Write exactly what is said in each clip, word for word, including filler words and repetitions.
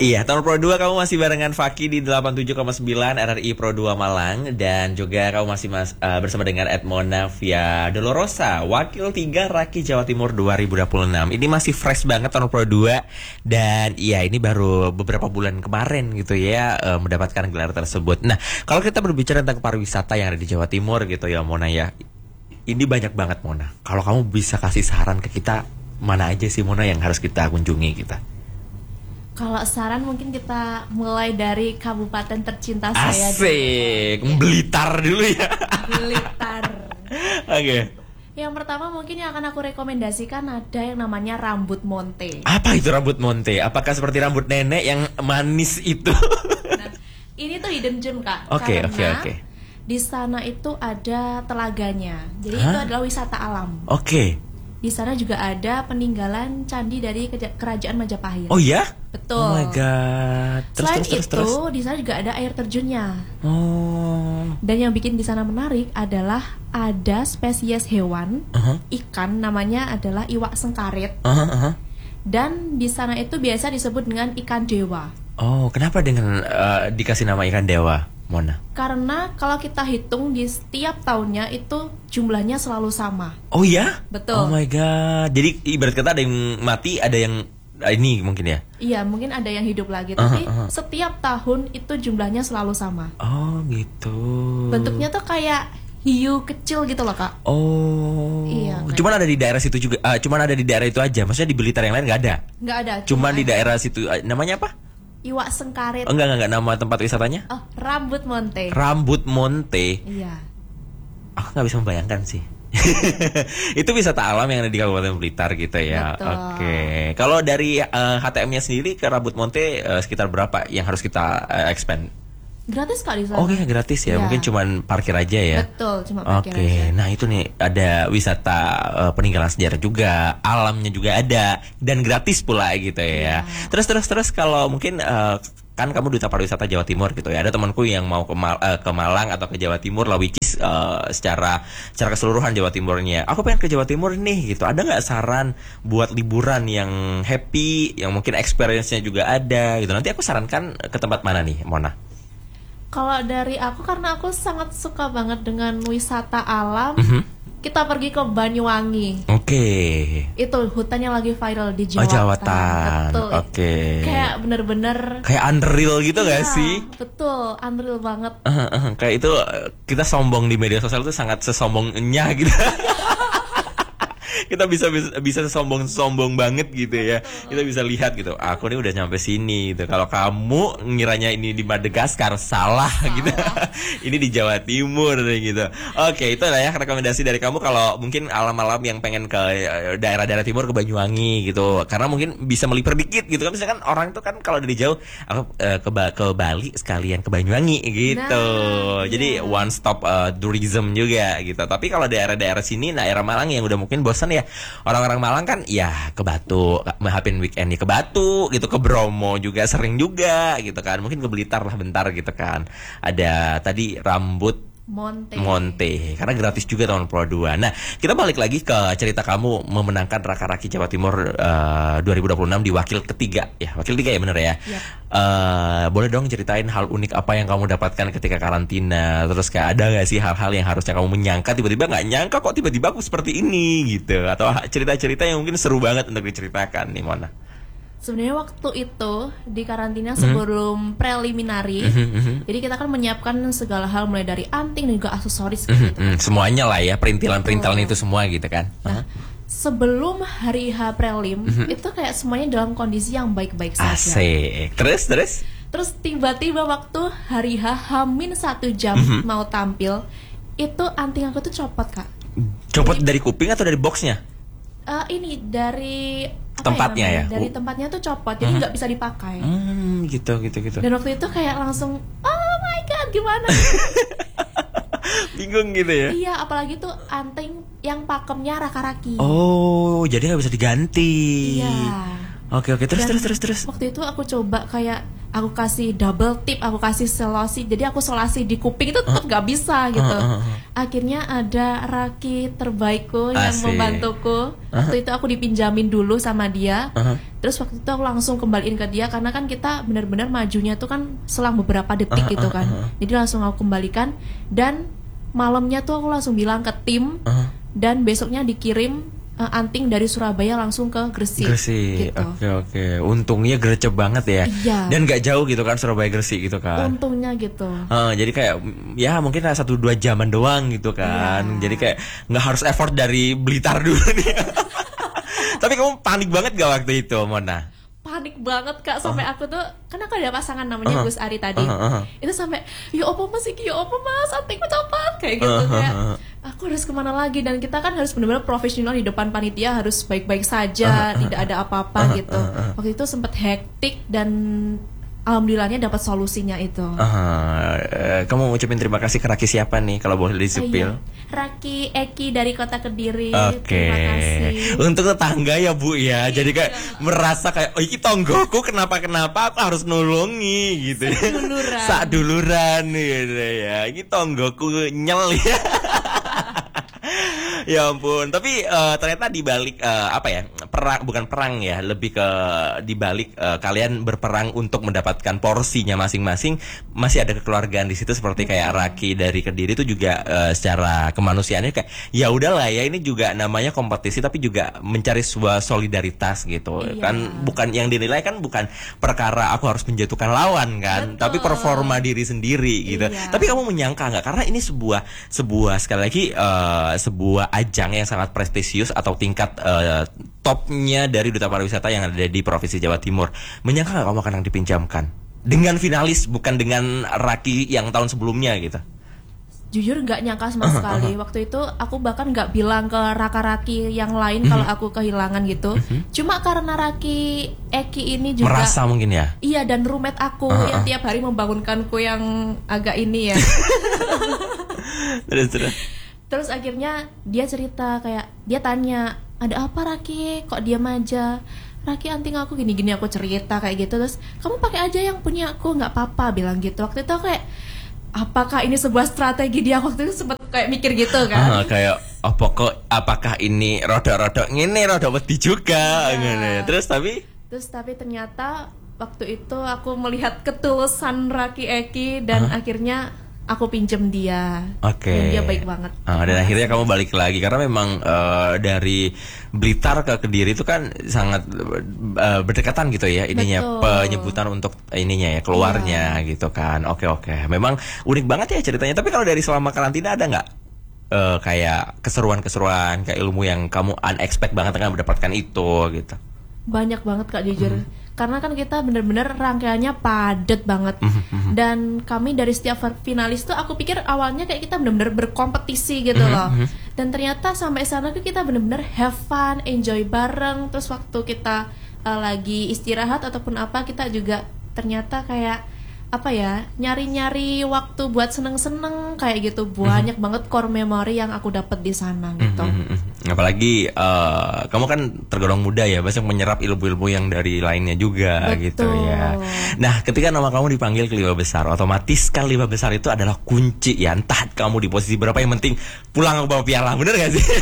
Iya, tahun Pro dua kamu masih barengan Faki di delapan puluh tujuh koma sembilan R R I Pro dua Malang. Dan juga kamu masih mas, uh, bersama dengan Edmona via Dolorosa, Wakil tiga Raki Jawa Timur dua ribu dua puluh enam. Ini masih fresh banget tahun Pro dua. Dan iya, ini baru beberapa bulan kemarin gitu ya uh, mendapatkan gelar tersebut. Nah, kalau kita berbicara tentang pariwisata yang ada di Jawa Timur gitu ya Mona ya, ini banyak banget Mona. Kalau kamu bisa kasih saran ke kita, mana aja sih Mona yang harus kita kunjungi kita? Kalau saran mungkin kita mulai dari kabupaten tercinta saya. Asik, dulu. Blitar dulu ya. Blitar. Oke. Okay. Yang pertama mungkin yang akan aku rekomendasikan ada yang namanya rambut monte. Apa itu rambut monte? Apakah seperti rambut nenek yang manis itu? Nah, ini tuh hidden gem Kak. Oke, oke, oke. Di sana itu ada telaganya. Jadi Hah? itu adalah wisata alam. Oke. Okay. Di sana juga ada peninggalan candi dari kerajaan Majapahit. Oh ya? Betul. Oh my god. Terus, Selain terus, terus, itu, terus. di sana juga ada air terjunnya. Oh. Dan yang bikin di sana menarik adalah ada spesies hewan, uh-huh. ikan namanya adalah iwak sengkarit. Uh-huh, uh-huh. Dan di sana itu biasa disebut dengan ikan dewa. Oh, kenapa dengan uh, dikasih nama ikan dewa, Mona? Karena kalau kita hitung di setiap tahunnya itu jumlahnya selalu sama. Oh ya? Betul. Oh my god. Jadi ibarat kata ada yang mati, ada yang ini mungkin ya? Iya, mungkin ada yang hidup lagi. Tapi uh-huh, uh-huh. setiap tahun itu jumlahnya selalu sama. Oh gitu. Bentuknya tuh kayak hiu kecil gitu loh Kak. Oh. Iya. Cuman ada di daerah situ juga. Uh, cuman ada di daerah itu aja. Maksudnya di Blitar yang lain nggak ada? Nggak ada. Cuman di daerah situ. Uh, namanya apa? Iwak sengkarit. Oh, enggak, enggak, enggak, nama tempat wisatanya? Oh, Rambut Monte. Rambut Monte. Iya. Aku nggak bisa membayangkan sih. Itu wisata alam yang ada di Kabupaten Blitar gitu ya. Oke. Okay. Kalau dari uh, H T M-nya sendiri ke Rambut Monte uh, sekitar berapa yang harus kita uh, expand? Gratis kali sana. Oke, okay, gratis ya. ya. Mungkin cuman parkir aja ya. Betul, cuma parkir okay. aja. Nah, itu nih ada wisata uh, peninggalan sejarah juga, alamnya juga ada dan gratis pula gitu ya. ya. Terus terus terus kalau mungkin uh, kan kamu duta pariwisata Jawa Timur gitu ya. Ada temanku yang mau ke, Mal uh, ke Malang atau ke Jawa Timur lah, which is uh, secara secara keseluruhan Jawa Timurnya. Aku pengen ke Jawa Timur nih gitu. Ada nggak saran buat liburan yang happy, yang mungkin experience-nya juga ada gitu. Nanti aku sarankan ke tempat mana nih, Mona? Kalau dari aku, karena aku sangat suka banget dengan wisata alam, mm-hmm. kita pergi ke Banyuwangi. Oke. Okay. Itu hutannya lagi viral di Jawa, oh, Jawa Tan. Betul. Oke. Okay. Kayak bener-bener kayak unreal gitu iya, gak sih? Betul, unreal banget. Uh, uh, kayak itu kita sombong di media sosial itu sangat sesombongnya gitu. Kita bisa bisa, bisa sombong-sombong banget gitu ya. Kita bisa lihat gitu. Aku nih udah nyampe sini gitu. Kalau kamu ngiranya ini di Madagaskar, salah, salah. gitu. Ini di Jawa Timur gitu. Oke, itu lah ya rekomendasi dari kamu kalau mungkin alam-alam yang pengen ke daerah-daerah timur, ke Banyuwangi gitu. Karena mungkin bisa melipir dikit gitu kan. Misalkan orang tuh kan kalau dari jauh aku uh, ke ba- ke Bali sekalian ke Banyuwangi gitu. Nah, jadi iya. one stop uh, tourism juga gitu. Tapi kalau daerah-daerah sini, daerah Malang yang udah mungkin bosan ya. Orang-orang Malang kan ya ke Batu, happy weekendnya ke Batu gitu, ke Bromo juga sering juga gitu kan. Mungkin ke Blitar lah bentar gitu kan. Ada tadi Rambut Monte. Monte, karena gratis juga tahun Pro dua. Nah, kita balik lagi ke cerita kamu memenangkan Raka-Raki Jawa Timur uh, dua ribu dua puluh enam di wakil ketiga. Ya, wakil tiga ya bener ya. Yep. Uh, boleh dong ceritain hal unik apa yang kamu dapatkan ketika karantina. Terus kayak ada gak sih hal-hal yang harusnya kamu menyangka tiba-tiba gak nyangka kok tiba-tiba aku seperti ini gitu. Atau cerita-cerita yang mungkin seru banget untuk diceritakan nih Mona. Sebenarnya waktu itu di karantina sebelum mm-hmm. preliminary, mm-hmm. jadi kita kan menyiapkan segala hal mulai dari anting dan juga aksesoris mm-hmm. gitu. Semuanya lah ya, perintilan-perintilan oh. itu semua gitu kan. Nah, sebelum hari H prelim mm-hmm. itu kayak semuanya dalam kondisi yang baik-baik saja. Asik. Terus terus? Terus tiba-tiba waktu hari H hamin satu jam mm-hmm. mau tampil, itu anting aku tuh copot Kak. Copot jadi, dari kuping atau dari boxnya? Uh, ini dari tempatnya ya, ya? Dari tempatnya tuh copot, jadi nggak uh-huh. bisa dipakai. Hmm, gitu gitu gitu. Dan waktu itu kayak langsung, oh my god, gimana? Bingung gitu ya? Iya, apalagi tuh anting yang pakemnya Raka-Raki. Oh, jadi nggak bisa diganti. Iya. Oke oke, terus Dan terus terus terus. Waktu itu aku coba kayak aku kasih double tip, aku kasih selasi, jadi aku selasi di kuping itu tetap nggak bisa gitu. Akhirnya ada Raki terbaikku yang Asik. membantuku. Waktu itu aku dipinjamin dulu sama dia. Terus waktu itu aku langsung kembaliin ke dia karena kan kita benar-benar majunya tuh kan selang beberapa detik gitu kan. Jadi langsung aku kembalikan dan malamnya tuh aku langsung bilang ke tim dan besoknya dikirim uh, anting dari Surabaya langsung ke Gresik. Gresik, gitu. oke oke. Untungnya gercep banget ya. Iya. Dan gak jauh gitu kan Surabaya Gresik gitu kan. Untungnya gitu. Uh, jadi kayak ya mungkin satu dua jaman doang gitu kan. Iya. Jadi kayak nggak harus effort dari Blitar dulu nih. Tapi kamu panik banget gak waktu itu, Mona? Panik banget Kak, sampai uh. aku tuh karena aku ada pasangan namanya uh. Gus Ari tadi. Uh, uh, uh. Itu sampai ya opo mas iki, ya opo mas, antingku copot kayak gitu uh, kayak uh, uh. aku harus kemana lagi, dan kita kan harus benar-benar profesional di depan panitia, harus baik-baik saja, uh, uh, tidak ada apa-apa uh, gitu. Uh, uh, uh. Waktu itu sempat hektik dan alhamdulillahnya dapat solusinya itu. Uh, uh, kamu mau ucapin terima kasih ke Raki siapa nih kalau boleh disipil? Oh, iya. Raki Eki dari Kota Kediri. Oke. Terima kasih. Untuk tetangga ya Bu ya. Jadi kayak merasa kayak oh iki tonggoku kenapa-kenapa aku harus nulungi gitu. Saduluran. Saduluran gitu ya. Ini tonggoku nyel ya. Ya ampun, tapi uh, ternyata di balik uh, apa ya, perang, bukan perang ya, lebih ke di balik uh, kalian berperang untuk mendapatkan porsinya masing-masing, masih ada kekeluargaan di situ seperti kayak Raki dari Kediri itu juga uh, secara kemanusiaannya kayak ya udahlah ya, ini juga namanya kompetisi tapi juga mencari sebuah solidaritas gitu. Iya. Kan bukan yang dinilai kan bukan perkara aku harus menjatuhkan lawan kan, betul, tapi performa diri sendiri gitu. Iya. Tapi kamu menyangka nggak, karena ini sebuah sebuah sekali lagi uh, sebuah ajang yang sangat prestisius atau tingkat uh, topnya dari Duta Pariwisata yang ada di Provinsi Jawa Timur. Menyangka nggak kamu akan dipinjamkan dengan finalis, bukan dengan Raki yang tahun sebelumnya gitu? Jujur nggak nyangka sama sekali. Waktu itu aku bahkan nggak bilang ke Raka-Raki yang lain kalau aku kehilangan gitu. Cuma karena Raki Eki ini juga merasa mungkin ya. Iya, dan roommate aku uh-uh. yang tiap hari membangunkanku yang agak ini ya. Terus terus. Terus akhirnya dia cerita kayak, dia tanya, ada apa Raki, kok diam aja? Raki, anting aku gini-gini, aku cerita kayak gitu. Terus kamu pakai aja yang punya aku, nggak apa-apa, bilang gitu. Waktu itu aku kayak, apakah ini sebuah strategi? Dia waktu itu sempat kayak mikir gitu kan. Uh, kayak apa kok, apakah ini rodok-rodok ngene, rodok wedi juga ngene. Terus tapi Terus tapi ternyata waktu itu aku melihat ketulusan Raki Eki dan uh-huh. akhirnya aku pinjem dia. Oke. Okay. Dia baik banget. Uh, dan akhirnya kamu balik lagi karena memang uh, dari Blitar ke Kediri itu kan sangat uh, berdekatan gitu ya ininya. Betul. Penyebutan untuk ininya ya, keluarnya yeah. gitu kan. Oke oke. Memang unik banget ya ceritanya. Tapi kalau dari selama karantina ada nggak uh, kayak keseruan-keseruan, kayak ilmu yang kamu unexpected banget kan mendapatkan itu gitu? Banyak banget Kak, jujur. Hmm. Karena kan kita bener-bener rangkaiannya padat banget. Mm-hmm. Dan kami dari setiap finalis tuh aku pikir awalnya kayak kita bener-bener berkompetisi gitu mm-hmm. loh. Dan ternyata sampai sana tuh kita bener-bener have fun, enjoy bareng. Terus waktu kita uh, lagi istirahat ataupun apa, kita juga ternyata kayak apa ya, nyari-nyari waktu buat seneng-seneng kayak gitu. Banyak mm-hmm. banget core memory yang aku dapat di sana gitu. Mm-hmm. Apalagi uh, kamu kan tergolong muda ya, banyak menyerap ilmu-ilmu yang dari lainnya juga. Betul. Gitu ya. Nah, ketika nama kamu dipanggil ke lima besar, otomatis kan lima besar itu adalah kunci ya. Entah kamu di posisi berapa, yang penting pulang bawa piala, bener gak sih?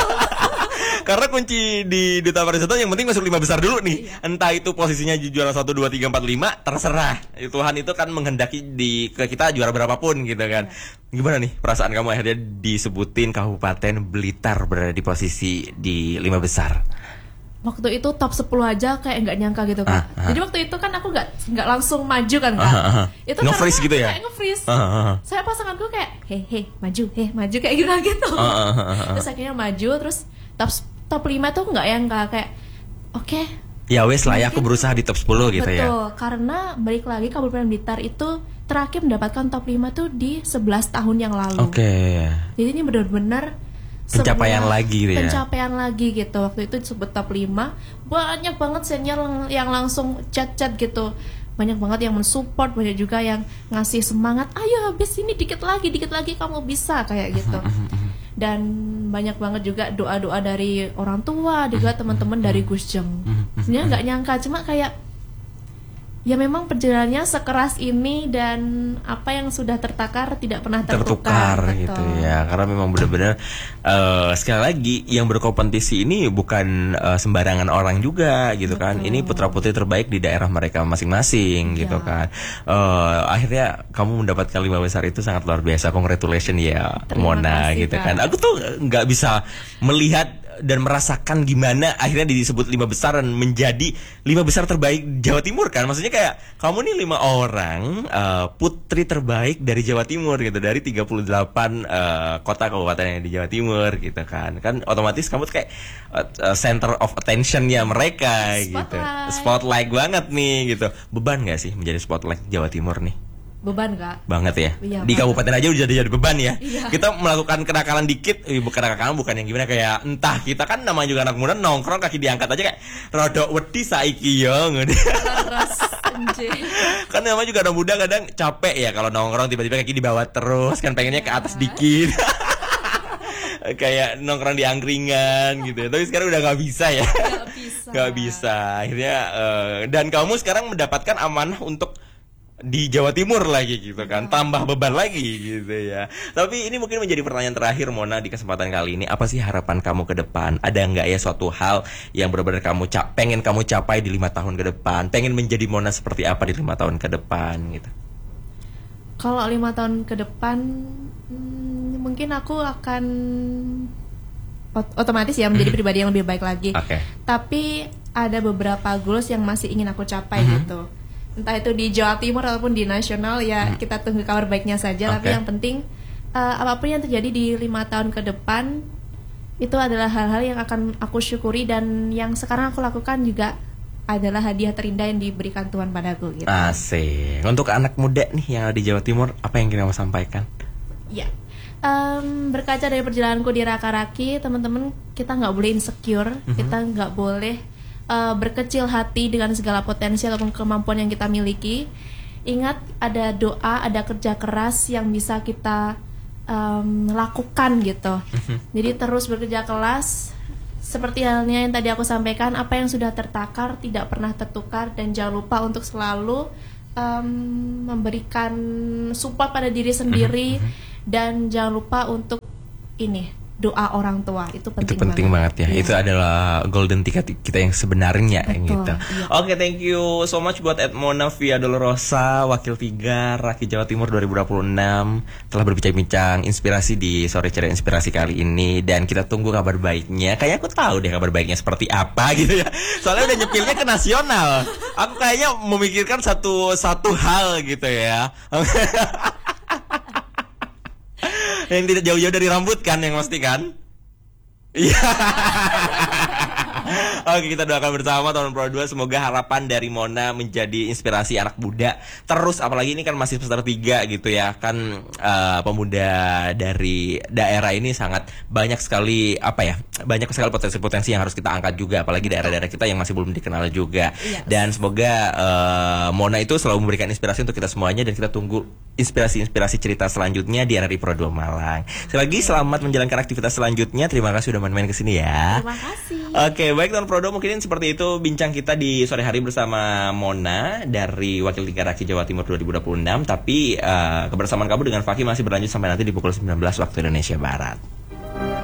Karena kunci di Duta Pariwisata yang penting masuk lima besar dulu nih. Iya. Entah itu posisinya juara satu, dua, tiga, empat, lima, terserah. Tuhan itu kan menghendaki di ke kita juara berapapun gitu kan. Iya. Gimana nih perasaan kamu akhirnya disebutin Kabupaten Blitar berada di posisi di lima besar? Waktu itu top sepuluh aja kayak nggak nyangka gitu kan. Ah, ah. Jadi waktu itu kan aku nggak nggak langsung maju kan Kak. Ah, ah. Itu nge-freeze gitu ya? Kayak nge-freeze. Ah, ah, ah. Saya pasanganku kayak heh heh maju, heh maju kayak gitu gitu. Ah, ah, ah, ah. Terus akhirnya maju, terus top top lima tuh nggak yang nggak kayak oke. Okay, ya wes lah ya, aku berusaha di top sepuluh gitu. Betul, ya. Betul, karena balik lagi Kabupaten Blitar itu terakhir mendapatkan top lima tuh di sebelas tahun yang lalu. Oke. Okay. Jadi ini benar-benar pencapaian lagi gitu ya. Pencapaian lagi gitu. Waktu itu disebut top lima. Banyak banget senior yang langsung chat-chat gitu. Banyak banget yang mensupport, banyak juga yang ngasih semangat. Ayo habis ini dikit lagi, dikit lagi kamu bisa kayak gitu. Dan banyak banget juga doa-doa dari orang tua, juga teman-teman dari Gus Jeng. Sebenarnya nggak nyangka, cuma kayak ya memang perjalanannya sekeras ini dan apa yang sudah tertakar tidak pernah tertukar, tertukar gitu ya, karena memang benar-benar uh, sekali lagi yang berkompetisi ini bukan uh, sembarangan orang juga gitu. Betul. Kan ini putra-putri terbaik di daerah mereka masing-masing ya. Gitu kan uh, akhirnya kamu mendapatkan lima besar itu sangat luar biasa, congratulations ya. Terima Mona kasih, gitu Kak. Kan aku tuh nggak bisa melihat dan merasakan gimana akhirnya disebut lima besar dan menjadi lima besar terbaik Jawa Timur kan. Maksudnya kayak kamu nih lima orang uh, putri terbaik dari Jawa Timur gitu, dari tiga puluh delapan uh, kota kabupaten yang di Jawa Timur gitu kan. Kan otomatis kamu tuh kayak uh, center of attention-nya mereka. Spotlight. Gitu. Spotlight banget nih gitu. Beban gak sih menjadi spotlight Jawa Timur nih? Beban Kak. Banget ya. Iya, di banget. Kabupaten aja udah jadi, jadi beban ya. Iya. Kita melakukan kenakalan dikit, eh, bukan kenakalan bukan yang gimana kayak entah kita kan namanya juga anak muda nongkrong kaki diangkat aja kayak rodok wedi saiki yo ngono. Terus anjing. Kan namanya juga anak muda kadang capek ya kalau nongkrong tiba-tiba kaki dibawa terus kan pengennya ke atas dikit. Kayak nongkrong di angkringan gitu. Tapi sekarang udah nggak bisa ya. Nggak bisa. Nggak bisa. Akhirnya uh, dan kamu sekarang mendapatkan amanah untuk di Jawa Timur lagi gitu kan, tambah beban lagi gitu ya. Tapi ini mungkin menjadi pertanyaan terakhir Mona di kesempatan kali ini. Apa sih harapan kamu ke depan? Ada nggak ya suatu hal yang benar-benar kamu cap pengen kamu capai di lima tahun ke depan? Pengen menjadi Mona seperti apa di lima tahun ke depan gitu? Kalau lima tahun ke depan hmm, mungkin aku akan ot- otomatis ya menjadi pribadi yang lebih baik lagi. Okay. Tapi ada beberapa goals yang masih ingin aku capai mm-hmm. gitu. Entah itu di Jawa Timur ataupun di nasional ya, hmm. kita tunggu kabar baiknya saja. Okay. Tapi yang penting uh, apapun yang terjadi di lima tahun ke depan itu adalah hal-hal yang akan aku syukuri dan yang sekarang aku lakukan juga adalah hadiah terindah yang diberikan Tuhan padaku gitu. Asik. Untuk anak muda nih yang ada di Jawa Timur, apa yang ingin kamu sampaikan? Ya, um, berkaca dari perjalananku di Raka-Raki, teman-teman, kita nggak boleh insecure, mm-hmm. kita nggak boleh Uh, berkecil hati dengan segala potensi ataupun kemampuan yang kita miliki. Ingat, ada doa, ada kerja keras yang bisa kita um, lakukan gitu. Jadi terus bekerja keras. Seperti halnya yang tadi aku sampaikan, apa yang sudah tertakar tidak pernah tertukar. Dan jangan lupa untuk selalu um, memberikan support pada diri sendiri. Dan jangan lupa untuk ini, doa orang tua itu penting, itu penting banget, banget ya. ya. Itu adalah golden ticket kita yang sebenarnya. Betul, gitu. Iya. Oke, okay, thank you so much buat Edmona Via Dolorosa, wakil tiga Raki Jawa Timur dua ribu dua puluh enam telah berbincang-bincang inspirasi di sore ceria inspirasi kali ini, dan kita tunggu kabar baiknya. Kayaknya aku tahu deh kabar baiknya seperti apa gitu ya. Soalnya udah nyepilnya ke nasional. Aku kayaknya memikirkan satu satu hal gitu ya. Yang tidak jauh-jauh dari rambut kan, yang pasti kan? Iya. Oke, kita doakan bersama tahun Pro dua, semoga harapan dari Mona menjadi inspirasi anak muda. Terus apalagi ini kan masih semester tiga gitu ya. Kan uh, pemuda dari daerah ini sangat banyak sekali apa ya? Banyak sekali potensi-potensi yang harus kita angkat juga, apalagi daerah-daerah kita yang masih belum dikenal juga. Yes. Dan semoga uh, Mona itu selalu memberikan inspirasi untuk kita semuanya, dan kita tunggu inspirasi-inspirasi cerita selanjutnya di R R I Pro dua Malang. Sekali lagi selamat menjalankan aktivitas selanjutnya. Terima kasih udah main-main kesini ya. Terima kasih. Oke, baik Tuan Prodo, mungkin seperti itu bincang kita di sore hari bersama Mona dari Wakil tiga Raki Jawa Timur dua ribu dua puluh enam. Tapi uh, kebersamaan kamu dengan Fakih masih berlanjut sampai nanti di pukul sembilan belas waktu Indonesia Barat.